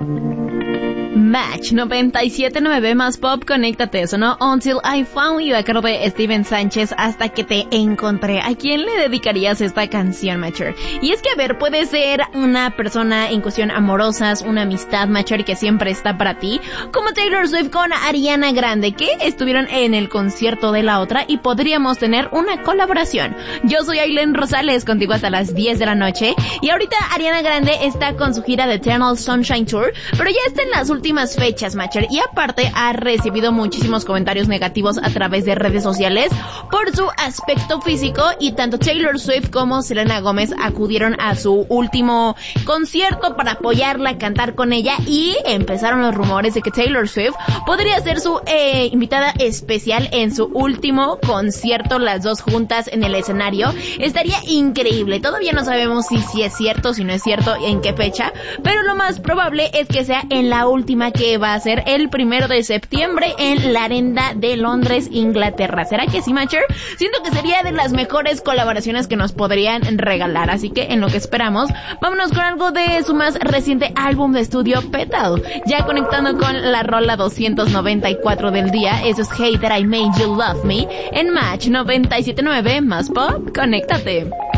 Match 97.9 más pop, conéctate, sonó Until I Found You a cargo de Steven Sánchez, hasta que te encontré. ¿A quién le dedicarías esta canción, Matcher? Y es que, a ver, puede ser una persona en cuestión amorosas, una amistad, Matcher, que siempre está para ti, como Taylor Swift con Ariana Grande, que estuvieron en el concierto de la otra y podríamos tener una colaboración. Yo soy Aileen Rosales, contigo hasta las 10 de la noche, y ahorita Ariana Grande está con su gira de Eternal Sunshine Tour, pero ya está en las últimas fechas, Matcher, y aparte ha recibido muchísimos comentarios negativos a través de redes sociales por su aspecto físico, y tanto Taylor Swift como Selena Gómez acudieron a su último concierto para apoyarla, cantar con ella, y empezaron los rumores de que Taylor Swift podría ser su invitada especial en su último concierto, las dos juntas en el escenario. Estaría increíble. Todavía no sabemos si es cierto, si no es cierto, en qué fecha, pero lo más probable es que sea en la última, que va a ser el 1 de septiembre en la Arena de Londres, Inglaterra. ¿Será que sí, Matcher? Siento que sería de las mejores colaboraciones que nos podrían regalar, así que en lo que esperamos, vámonos con algo de su más reciente álbum de estudio, Petal. Ya conectando con la rola 294 del día, eso es Hey That I Made You Love Me, en Match 97.9 más pop, conéctate.